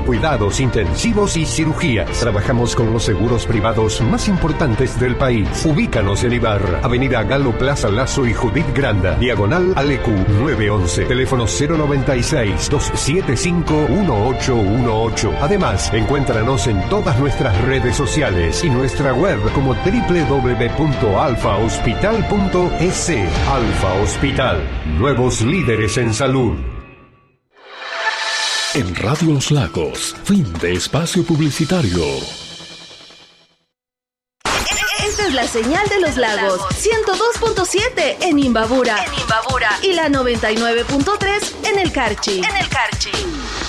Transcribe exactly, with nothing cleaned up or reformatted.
cuidados intensivos y cirugías. Trabajamos con los seguros privados más importantes del país. Ubícanos en Ibarra, Avenida Galo Plaza Lazo y Judith Granda, diagonal Alecu nueve once, teléfono cero noventa y seis, dos siete cinco, uno ocho uno ocho. Además, encuéntranos en todas nuestras redes sociales y nuestra web como doble u doble u doble u punto alfa hospital punto es. Alfa Hospital, nuevos líderes en salud. En Radio Los Lagos, fin de espacio publicitario. Esta es la señal de Los Lagos, ciento dos punto siete en Imbabura, en Imbabura y la noventa y nueve punto tres en El Carchi. En El Carchi.